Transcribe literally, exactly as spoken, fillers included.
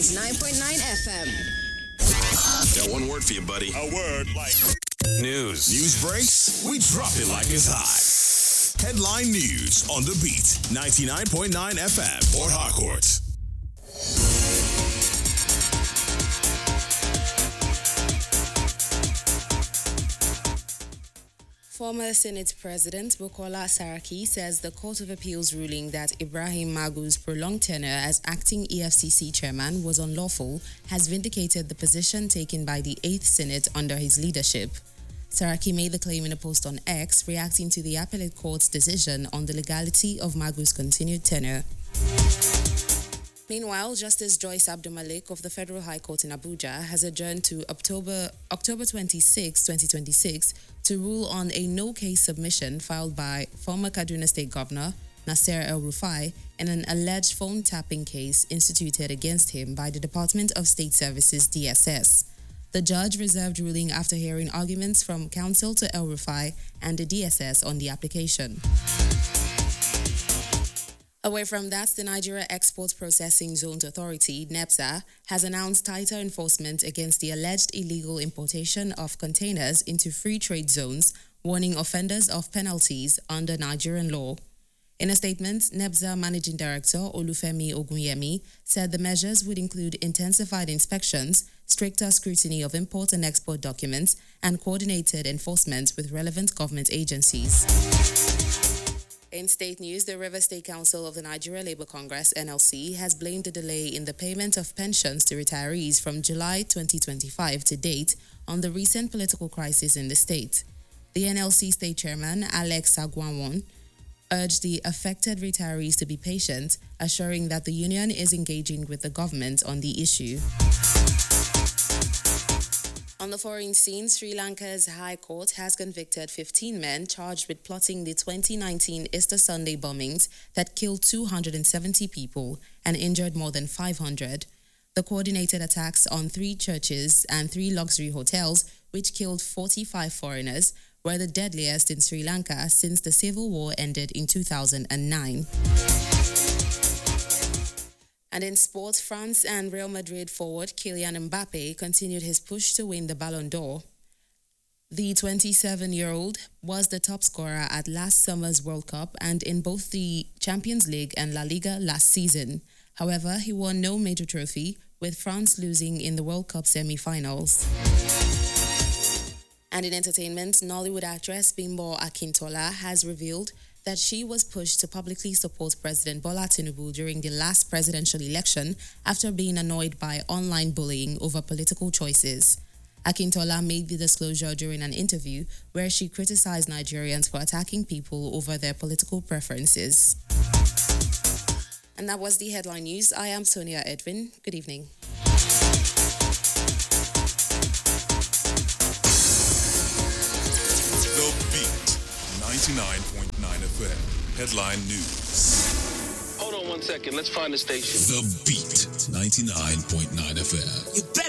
ninety-nine point nine F M. Got one word for you, buddy. A word like news. News breaks, we drop it like it's hot. Headline news on The Beat, ninety-nine point nine F M, Port Harcourt. Former Senate President Bukola Saraki says the Court of Appeal's ruling that Ibrahim Magu's prolonged tenure as acting E F C C chairman was unlawful has vindicated the position taken by the eighth Senate under his leadership. Saraki made the claim in a post on X, reacting to the appellate court's decision on the legality of Magu's continued tenure. Meanwhile, Justice Joyce Abdulmalik of the Federal High Court in Abuja has adjourned to October October twenty-sixth, twenty twenty-six to rule on a no-case submission filed by former Kaduna State Governor Nasir El-Rufai in an alleged phone tapping case instituted against him by the Department of State Services D S S. The judge reserved ruling after hearing arguments from counsel to El-Rufai and the D S S on the application. Away from that, the Nigeria Export Processing Zones Authority, NEPZA, has announced tighter enforcement against the alleged illegal importation of containers into free trade zones, warning offenders of penalties under Nigerian law. In a statement, NEPZA Managing Director Olufemi Ogunyemi said the measures would include intensified inspections, stricter scrutiny of import and export documents, and coordinated enforcement with relevant government agencies. In state news, the Rivers State Council of the Nigeria Labour Congress, N L C, has blamed the delay in the payment of pensions to retirees from July twenty twenty-five to date on the recent political crisis in the state. The N L C state chairman, Alex Agwanwon, urged the affected retirees to be patient, assuring that the union is engaging with the government on the issue. On the foreign scene, Sri Lanka's High Court has convicted fifteen men charged with plotting the twenty nineteen Easter Sunday bombings that killed two hundred seventy people and injured more than five hundred. The coordinated attacks on three churches and three luxury hotels, which killed forty-five foreigners, were the deadliest in Sri Lanka since the civil war ended in two thousand nine. And in sports, France and Real Madrid forward Kylian Mbappe continued his push to win the Ballon d'Or. The twenty-seven-year-old was the top scorer at last summer's World Cup and in both the Champions League and La Liga last season. However, he won no major trophy, with France losing in the World Cup semi-finals. And in entertainment, Nollywood actress Bimbo Akintola has revealed that she was pushed to publicly support President Bola Tinubu during the last presidential election after being annoyed by online bullying over political choices. Akintola made the disclosure during an interview where she criticized Nigerians for attacking people over their political preferences. And that was the headline news. I am Sonia Edwin. Good evening. The Beat, ninety-nine point nine F M. Headline news. Hold on one second. Let's find the station. The Beat, ninety-nine point nine F M. You better